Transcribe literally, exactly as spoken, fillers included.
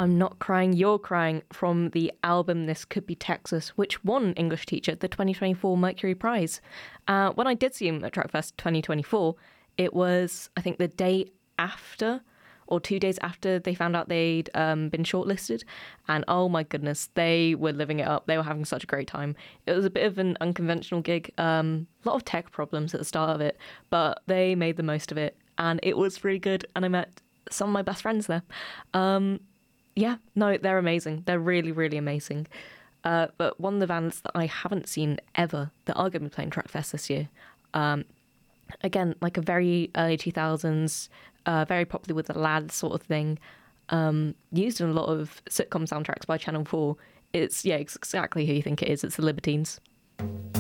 I'm Not Crying, You're Crying from the album This Could Be Texas, which won English Teacher the twenty twenty-four Mercury Prize. Uh, when I did see him at Trackfest twenty twenty-four, it was, I think, the day after or two days after they found out they'd um, been shortlisted. And oh my goodness, they were living it up. They were having such a great time. It was a bit of an unconventional gig, um, a lot of tech problems at the start of it, but they made the most of it. And it was really good. And I met some of my best friends there. Um, yeah, no, they're amazing. They're really, really amazing. Uh, but one of the bands that I haven't seen ever that are going to be playing Trackfest this year, um, again, like a very early two thousands, uh, very popular with the lads sort of thing, um, used in a lot of sitcom soundtracks by Channel four. It's, yeah, it's exactly who you think it is. It's the Libertines.